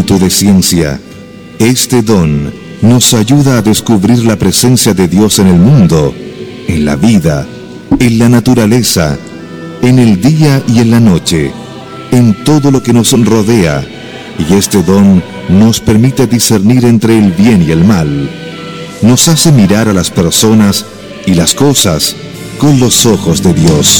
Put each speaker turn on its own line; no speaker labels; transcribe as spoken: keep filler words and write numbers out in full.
espíritu de ciencia. Este don nos ayuda a descubrir la presencia de Dios en el mundo, en la vida, en la naturaleza, en el día y en la noche, en todo lo que nos rodea, y este don nos permite discernir entre el bien y el mal. Nos hace mirar a las personas y las cosas con los ojos de Dios.